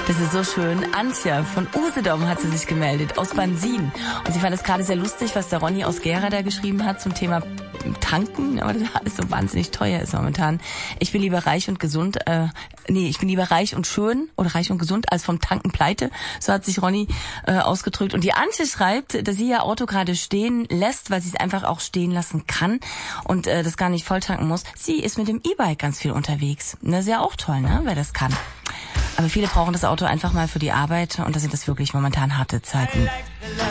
Das ist so schön. Antje von Usedom hat sie sich gemeldet, aus Bansin. Und sie fand es gerade sehr lustig, was der Ronny aus Gera da geschrieben hat zum Thema Tanken. Aber das alles so wahnsinnig teuer ist momentan. Ich bin lieber reich und gesund, ich bin lieber reich und schön oder reich und gesund als vom Tanken pleite. So hat sich Ronny ausgedrückt. Und die Antje schreibt, dass sie ihr Auto gerade stehen lässt, weil sie es einfach auch stehen lassen kann und das gar nicht voll tanken muss. Sie ist mit dem E-Bike ganz viel unterwegs. Das ist ja auch toll, ne, wer das kann. Aber viele brauchen das Auto einfach mal für die Arbeit und da sind das wirklich momentan harte Zeiten.